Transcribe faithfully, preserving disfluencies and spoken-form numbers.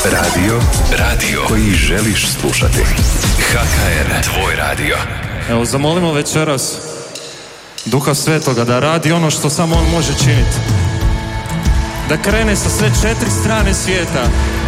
Radio, radio koji želiš slušati. H K R, tvoj radio. Evo, zamolimo večeras Duha Svetoga da radi ono što samo On može činiti. Da krene sa sve četiri strane svijeta